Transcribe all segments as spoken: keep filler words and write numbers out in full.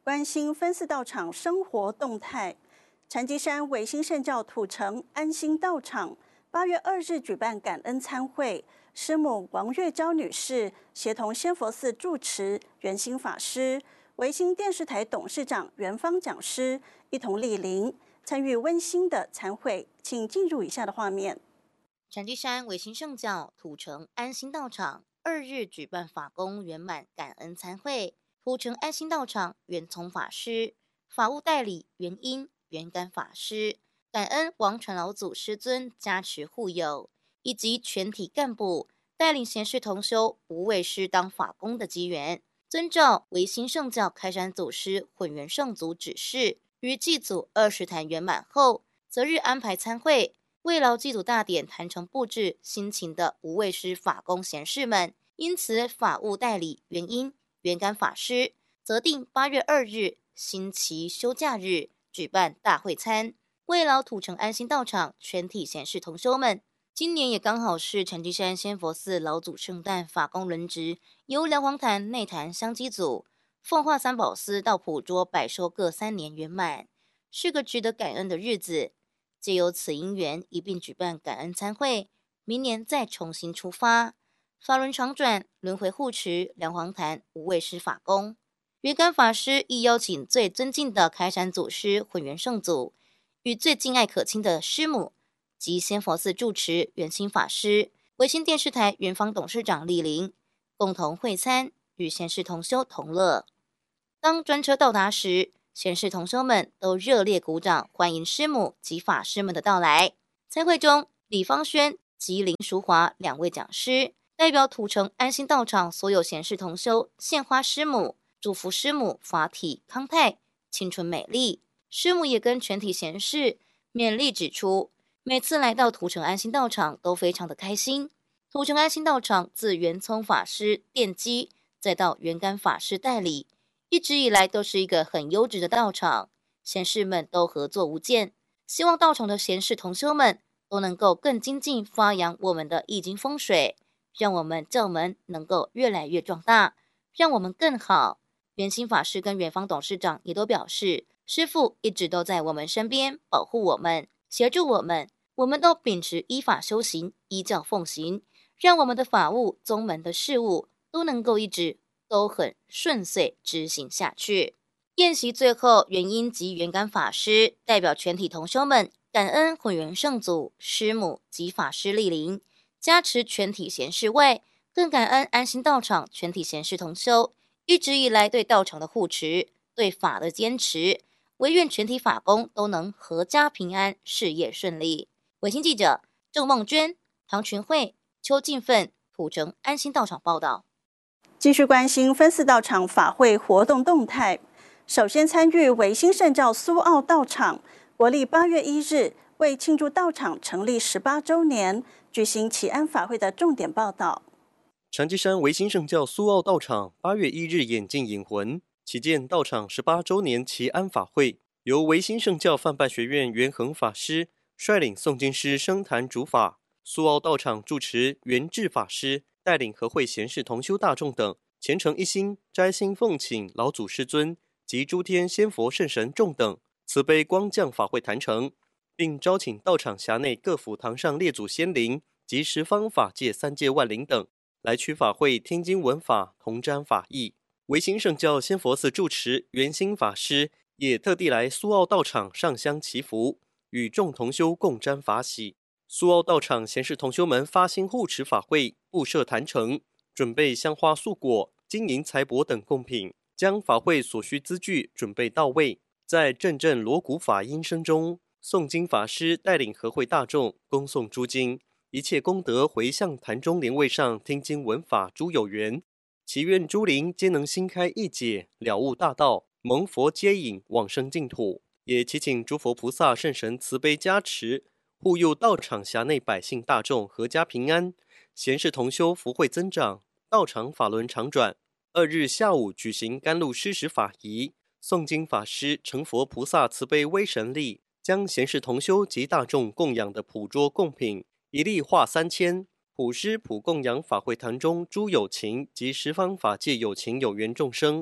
关心分寺道场生活动态。禅机山维新圣教土城安心道场八月二日举办感恩餐会，师母王月娇女士协同仙佛寺住持圆心法师、维新电视台董事长袁芳讲师一同莅临，参与温馨的餐会。请进入以下的画面。 禅机山维新圣教土城安心道场二日举办法工圆满感恩餐会，土城安心道场圆聪法师、法务代理元英、元感法师，感恩王传老祖师尊加持护佑，以及全体干部带领贤士同修无畏师当法工的机缘，遵照维新圣教开山祖师混元圣祖指示，于祭祖二十坛圆满后，择日安排参会。为劳祭祖大典坛城布置辛勤的无畏师法工贤士们，因此法务代理元英、元感法师择定八月二日星期休假日举办大会餐，为劳土城安心道场全体贤士同修们。今年也刚好是禅机山仙佛寺老祖圣诞法工轮值，由辽皇坛内坛香积组、奉化三宝司到普桌百寿各三年圆满，是个值得感恩的日子。借由此因缘，一并举办感恩餐会，明年再重新出发。法轮常转，轮回护持梁皇坛无畏师法工。元感法师亦邀请最尊敬的开山祖师混元圣祖，与最敬爱可亲的师母及仙佛寺住持圆心法师、维新电视台元芳董事长莅临，共同会餐，与贤士同修同乐。当专车到达时，贤士同修们都热烈鼓掌，欢迎师母及法师们的到来。餐会中，李芳轩及林淑华两位讲师代表土城安心道场所有贤士同修献花师母，祝福师母法体康泰、青春美丽。师母也跟全体贤士勉励指出，每次来到土城安心道场都非常的开心。土城安心道场自圆聪法师奠基，再到元感法师代理，一直以来都是一个很优质的道场，贤士们都合作无间。希望道场的贤士同修们都能够更精进发扬我们的易经风水，让我们教门能够越来越壮大，让我们更好。圆心法师跟元芳董事长也都表示，师父一直都在我们身边保护我们，协助我们，我们都秉持依法修行，依教奉行，让我们的法务宗门的事务都能够一直都很顺遂执行下去。宴席最后，元英及元感法师代表全体同修们感恩混元圣祖、师母及法师莅临，加持全体贤士外，更感恩安心道场全体贤士同修一直以来对道场的护持、对法的坚持，唯愿全体法工都能阖家平安，事业顺利。维新记者郑梦娟、唐群慧、邱进奋，土城安心道场报道。 继续关心分寺道场法会活动动态。首先参与维新圣教苏澳道场，国历八月一日为庆祝道场成立十八周年，举行祈安法会的重点报道。 禅机山维新圣教苏澳道场八月一日演进引魂，祈见道场十八周年祈安法会，由维新圣教范办学院元恒法师率领诵经师升坛主法，苏澳道场住持元智法师带领和会贤士同修大众等虔诚一心斋心奉请老祖师尊及诸天仙佛圣神众等慈悲光降法会坛城，并招请道场辖内各府堂上列祖仙灵及十方法界三界万灵等来取法会听经闻法，同沾法益。维新圣教仙佛寺住持圆心法师也特地来苏澳道场上香祈福，与众同修共沾法喜。苏澳道场贤士同修们发心护持法会，布设坛城，准备香花素果、金银财帛等贡品，将法会所需资具准备到位。在阵阵锣鼓法音声中，诵经法师带领和会大众恭诵诸经，一切功德回向坛中莲位上听经闻法诸有缘，祈愿诸灵皆能心开意解，了悟大道，蒙佛接引往生净土。也祈请诸佛菩萨圣神慈悲加持，护佑道场辖内百姓大众阖家平安，贤士同修福慧增长，道场法轮常转。二日下午举行甘露施食法仪，诵经法师成佛菩萨慈悲威神力，将贤士同修及大众供养的普桌贡品一粒化三千，普施普供养法会坛中诸有情及十方法界有情有缘众生，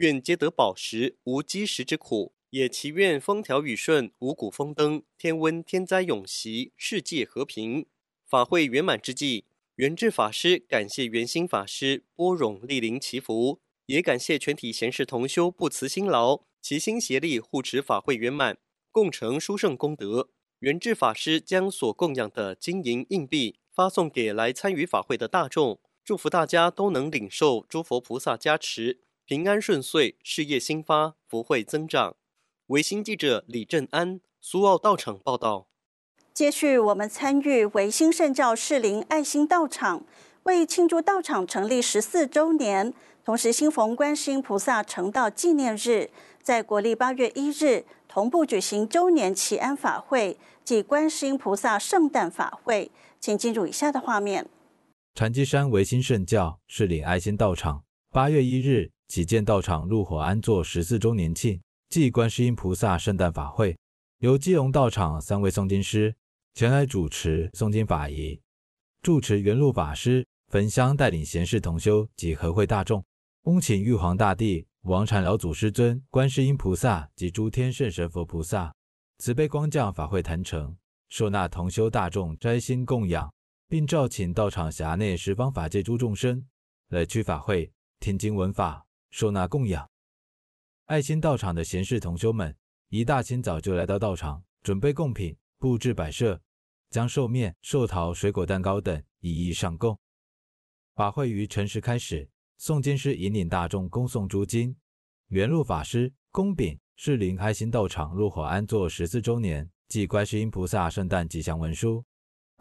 愿皆得饱食，无饥食之苦；也祈愿风调雨顺，五谷丰登，天温天灾永息，世界和平。法会圆满之际，圆智法师感谢圆心法师拨冗莅临祈福，也感谢全体贤士同修不辞辛劳，齐心协力护持法会圆满，共成殊胜功德。圆智法师将所供养的金银硬币发送给来参与法会的大众，祝福大家都能领受诸佛菩萨加持，平安顺遂，事业兴发，福慧增长。维新记者李正安，苏澳道场报道。 接续我们参与维新圣教士林爱心道场，为庆祝道场成立十四周年，同时新逢观世音菩萨成道纪念日，在国历八月一日同步举行周年祈安法会及观世音菩萨圣诞法会。请进入以下的画面。 禅机山维新圣教士林爱心道场八月一日启建道场入伙安座十四周年庆暨观世音菩萨圣诞法会，由基隆道场三位诵经师前来主持诵经法仪，住持圆祿法师焚香带领贤士同修及和会大众，恭请玉皇大帝、王禅老祖师尊、观世音菩萨及诸天圣神佛菩萨慈悲光降法会坛城，受纳同修大众斋心供养，并召请道场辖内十方法界诸众生来区法会听经闻法，受纳供养。爱心道场的贤士同修们一大清早就来到道场，准备贡品，布置摆设，将寿面、寿桃、水果蛋糕等一一上供。法会于晨时开始，诵经师引领大众恭诵诸经。圆祿法师恭禀士林爱心道场入伙安座十四周年暨观世音菩萨圣诞吉祥文书，